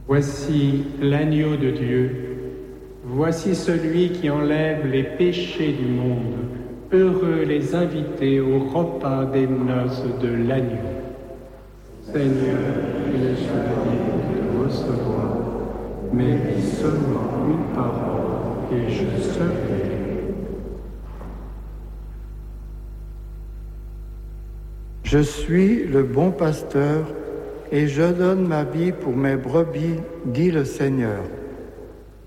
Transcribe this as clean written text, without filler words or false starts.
Voici l'agneau de Dieu. Voici celui qui enlève les péchés du monde. Heureux les invités au repas des noces de l'agneau. Seigneur, je suis digne de te recevoir, mais dis seulement une parole et je serai. Je suis le bon pasteur et je donne ma vie pour mes brebis, dit le Seigneur.